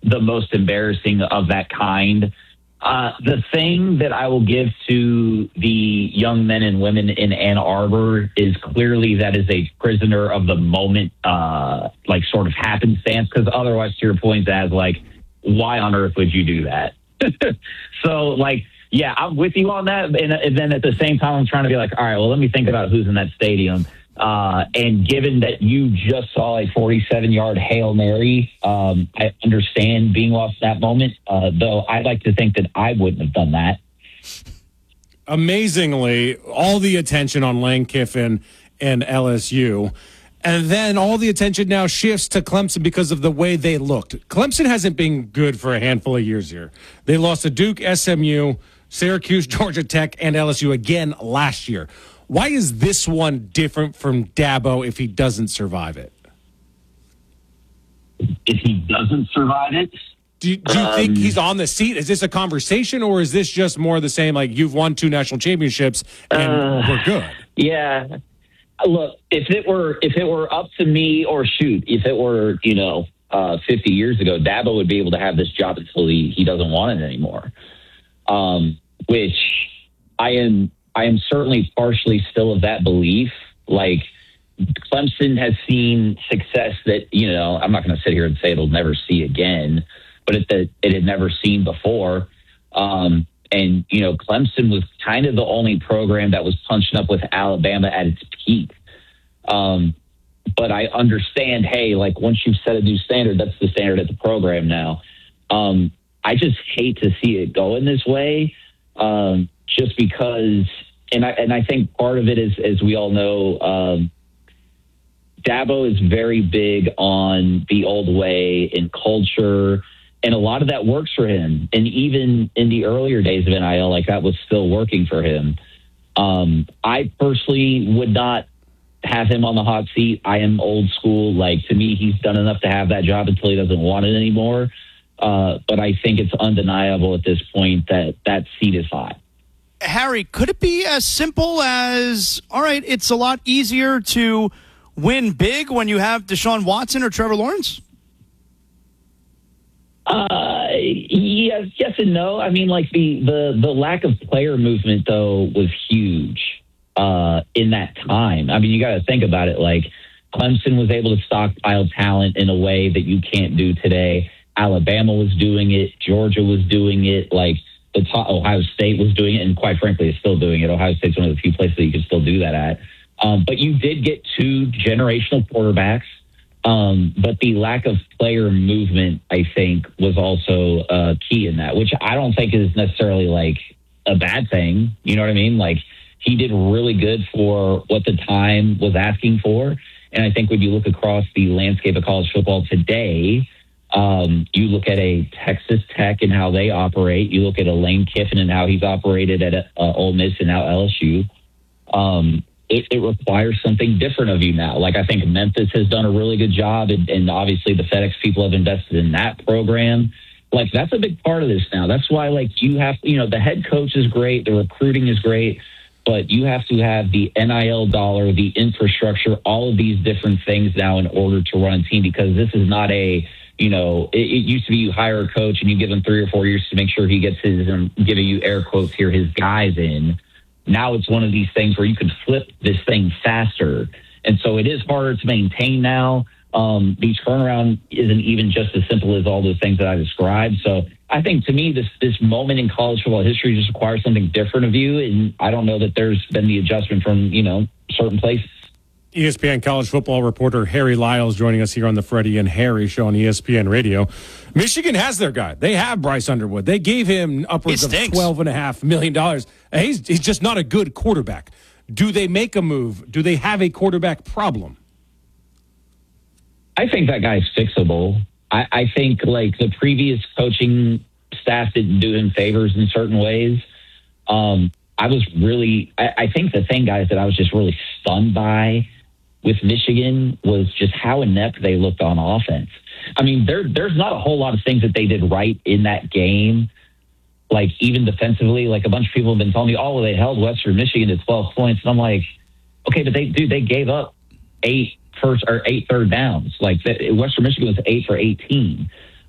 the most embarrassing of that kind. The thing that I will give to the young men and women in Ann Arbor is clearly that is a prisoner of the moment, like sort of happenstance, because otherwise, to your point, Zaz, like, why on earth would you do that? So, like, yeah, I'm with you on that. And then at the same time, I'm trying to be like, all right, well, let me think about who's in that stadium. And given that you just saw a 47-yard Hail Mary, I understand being lost at that moment, though I like to think that I wouldn't have done that. Amazingly, all the attention on Lane Kiffin and LSU. And then all the attention now shifts to Clemson because of the way they looked. Clemson hasn't been good for a handful of years here. They lost to Duke, SMU, Syracuse, Georgia Tech, and LSU again last year. Why is this one different from Dabo if he doesn't survive it? If he doesn't survive it? Do you think he's on the seat? Is this a conversation, or is this just more of the same, like you've won 2 national championships and we're good? Yeah. Look, if it were up to me, or if it were, 50 years ago, Dabo would be able to have this job until he doesn't want it anymore. Which I am certainly partially still of that belief. Like, Clemson has seen success that, I'm not going to sit here and say it'll never see again, but it had never seen before. And, Clemson was kind of the only program that was punching up with Alabama at its peak. But I understand, hey, like, once you've set a new standard, that's the standard at the program now. I just hate to see it go in this way, just because, and I think part of it is, as we all know, Dabo is very big on the old way and culture, and a lot of that works for him. And even in the earlier days of NIL, like, that was still working for him. I personally would not have him on the hot seat. I am old school. Like, to me, he's done enough to have that job until he doesn't want it anymore. But I think it's undeniable at this point that seat is hot. Harry, could it be as simple as, all right, it's a lot easier to win big when you have Deshaun Watson or Trevor Lawrence? Yes and no. I mean, like, the lack of player movement, though, was huge in that time. I mean, you got to think about it. Like, Clemson was able to stockpile talent in a way that you can't do today. Alabama was doing it. Georgia was doing it. Like, Ohio State was doing it, and quite frankly, is still doing it. Ohio State's one of the few places that you can still do that at. But you did get 2 generational quarterbacks. But the lack of player movement, I think, was also key in that, which I don't think is necessarily like a bad thing. You know what I mean? Like, he did really good for what the time was asking for. And I think when you look across the landscape of college football today, you look at a Texas Tech and how they operate. You look at a Lane Kiffin and how he's operated at Ole Miss and now LSU. It requires something different of you now. Like, I think Memphis has done a really good job, and obviously the FedEx people have invested in that program. Like, that's a big part of this now. That's why, like, you have, the head coach is great, the recruiting is great, but you have to have the NIL dollar, the infrastructure, all of these different things now in order to run a team, because this is not it used to be you hire a coach and you give him 3 or 4 years to make sure he gets his, giving you air quotes here, his guys in. Now it's one of these things where you can flip this thing faster. And so it is harder to maintain now. The turnaround isn't even just as simple as all those things that I described. So I think, to me, this moment in college football history just requires something different of you. And I don't know that there's been the adjustment from, certain places. ESPN college football reporter Harry Lyles joining us here on the Freddie and Harry show on ESPN Radio. Michigan has their guy. They have Bryce Underwood. They gave him upwards of $12.5 million. He's just not a good quarterback. Do they make a move? Do they have a quarterback problem? I think that guy's fixable. I think, like, the previous coaching staff didn't do him favors in certain ways. I think the thing, guys, that I was just really stunned by with Michigan was just how inept they looked on offense. I mean, there's not a whole lot of things that they did right in that game. Like, even defensively, like, a bunch of people have been telling me, oh, well, they held Western Michigan to 12 points. And I'm like, okay, but they gave up 8 third downs. Like, Western Michigan was 8 for 18.